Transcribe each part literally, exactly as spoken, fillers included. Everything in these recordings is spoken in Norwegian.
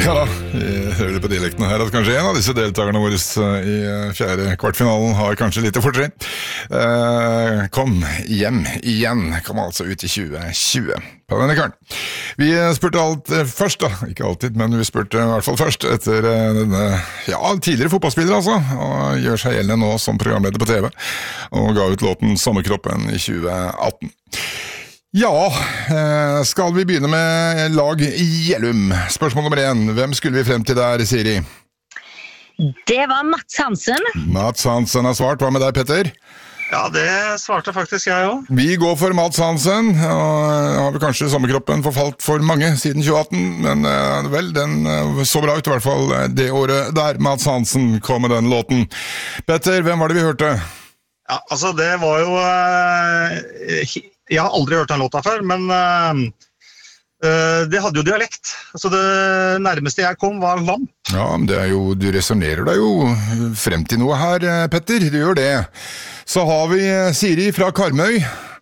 Ja da, vi hører på dialektene her at kanskje en av disse deltakerne våre i fjerde kvartfinalen har kanskje litt fortrinn. Eh, kom hjem igjen, kom altså ut i tjue tjue på denne karen. Vi spurte alt først da, ikke alltid, men vi spurte i hvert fall først etter denne, ja, tidligere fotballspiller altså, og gjør seg gjeldende nå som programleder på T V, og ga ut låten Sommerkroppen i tjue atten. Ja, skal vi begynne med lag Gjellum? Spørsmål nummer én, hvem skulle vi frem til der, Siri? Det var Mats Hansen. Mats Hansen har svart, hva med deg, Petter? Ja, det svarte faktisk jeg også. Vi går for Mats Hansen, og har vel kanskje sommerkroppen forfalt for mange siden tjue atten, men vel, den så bra ut i hvert fall det året der Mats Hansen kom med den låten. Petter, hvem var det vi hørte? Ja, altså det var jo... Uh, jeg har aldri hørt den låta før, men uh, uh, det hadde jo dialekt. Så det nærmeste jeg kom var lamp. Ja, men det er jo, du resonerer deg jo frem til noe her, Petter. Du gjør det. Så har vi Siri fra Karmøy.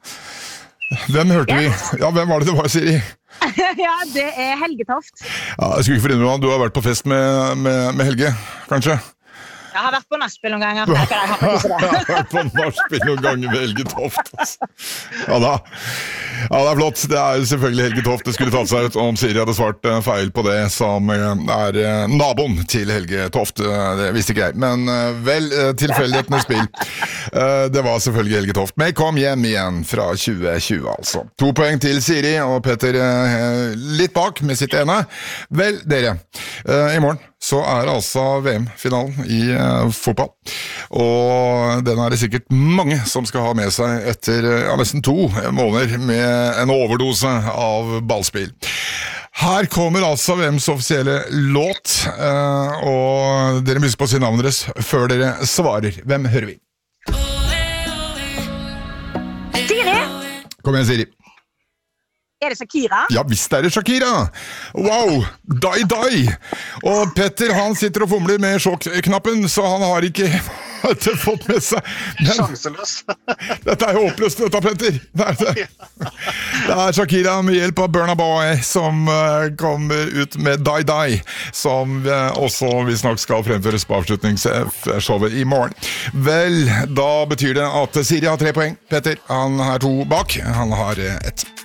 Hvem hørte vi? Ja, hvem var det det var, Siri? Ja, det er Helge Toft. Ja, jeg skulle ikke forundre meg om du har vært på fest med, med, med Helge, kanskje? Jeg har vært på nachspiel noen ganger. Jeg har vært på nachspiel noen ganger med Helge Toft. Ja da. Ja, det er flott. Det er selvfølgelig Helge Toft. Det skulle tatt seg ut om Siri hadde svart feil på det, som er naboen til Helge Toft. Det visste ikke jeg, men vel, tilfeldighetens spill. Det var selvfølgelig Helge Toft. Men kom hjem igjen fra tjue tjue, altså. To poeng til Siri, og Petter litt bak med sitt ene. Vel, dere, i morgen så er altså V M-finalen i uh, fotball, og den er det sikkert mange som skal ha med seg etter uh, nesten to måneder med en overdose av ballspill. Her kommer altså V M's offisielle låt, uh, og dere må huske på å si navnet deres før dere svarer. Hvem hører vi? Siri! Kom igjen, Siri. Er det Shakira? Ja, visst er det Shakira. Wow, die die. Og Petter, han sitter og fomler med sjokk-knappen, så han har ikke fått med seg. Men sjanseløs. Dette er jo håpløst, dette, Petter. Det er, det. Det er Shakira med hjelp av Burna Boy som uh, kommer ut med Die Die, som uh, også vi snart skal fremføres på avslutningsshowet i morgen. Vel, da betyr det at Siri har tre poeng. Petter, han har to bak. Han har uh, ett.